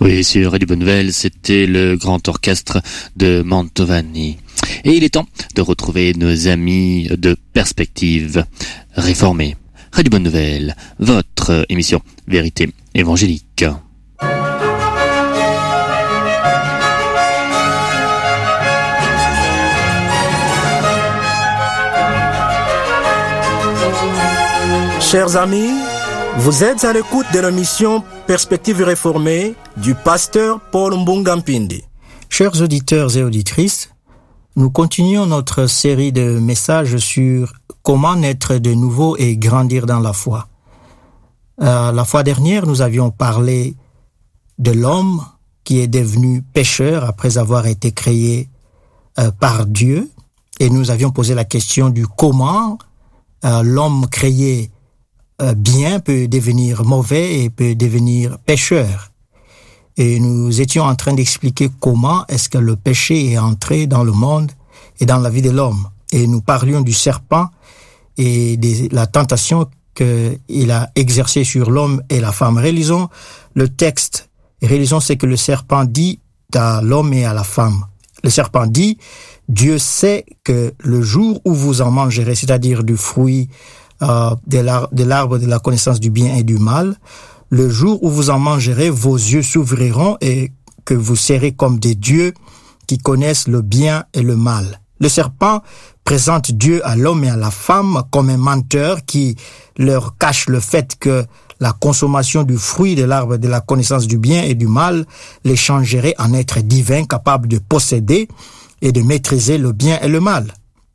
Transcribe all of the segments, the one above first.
Oui, sur Radio Bonne Nouvelle, c'était le grand orchestre de Mantovani. Et il est temps de retrouver nos amis de Perspective Réformée. Radio Bonne Nouvelle, votre émission Vérité évangélique. Chers amis, vous êtes à l'écoute de l'émission Perspective réformée du pasteur Paul Mbunga Mpindi. Chers auditeurs et auditrices, nous continuons notre série de messages sur comment naître de nouveau et grandir dans la foi. La fois dernière, nous avions parlé de l'homme qui est devenu pécheur après avoir été créé par Dieu, et nous avions posé la question du comment l'homme créé bien peut devenir mauvais et peut devenir pécheur. Et nous étions en train d'expliquer comment est-ce que le péché est entré dans le monde et dans la vie de l'homme. Et nous parlions du serpent et de la tentation qu'il a exercée sur l'homme et la femme. Réalisons le texte. Réalisons ce que le serpent dit à l'homme et à la femme. Le serpent dit, Dieu sait que le jour où vous en mangerez, c'est-à-dire du fruit de l'arbre de la connaissance du bien et du mal, le jour où vous en mangerez, vos yeux s'ouvriront et que vous serez comme des dieux qui connaissent le bien et le mal. Le serpent présente Dieu à l'homme et à la femme comme un menteur qui leur cache le fait que la consommation du fruit de l'arbre de la connaissance du bien et du mal les changerait en êtres divins capables de posséder et de maîtriser le bien et le mal.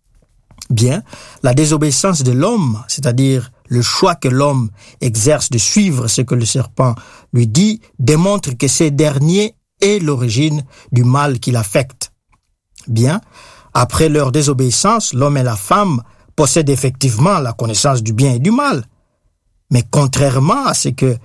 Bien, la désobéissance de l'homme, c'est-à-dire le choix que l'homme exerce de suivre ce que le serpent lui dit, démontre que ce dernier est l'origine du mal qui l'affecte. Bien, après leur désobéissance, l'homme et la femme possèdent effectivement la connaissance du bien et du mal. Mais contrairement à ce que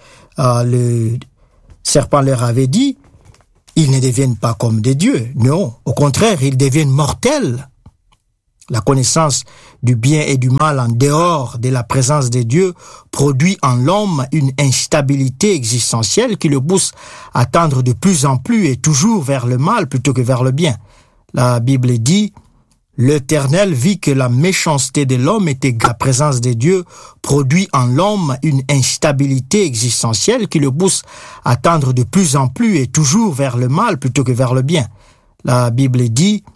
le serpent leur avait dit, ils ne deviennent pas comme des dieux. Non, au contraire, ils deviennent mortels. La connaissance du bien et du mal en dehors de la présence de Dieu produit en l'homme une instabilité existentielle qui le pousse à tendre de plus en plus et toujours vers le mal plutôt que vers le bien. La Bible dit, l'Éternel vit que la méchanceté de l'homme était la présence de Dieu produit en l'homme une instabilité existentielle qui le pousse à tendre de plus en plus et toujours vers le mal plutôt que vers le bien. La Bible dit,